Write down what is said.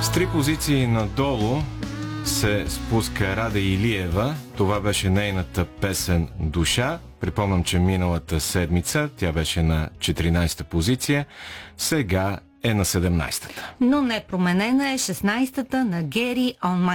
С 3 позиции надолу се спуска Рада Илиева. Това беше нейната песен "Душа". Припомням, че миналата седмица тя беше на 14-та позиция. Сега е на 17-та. Но не променена е 16-та на Гери "On My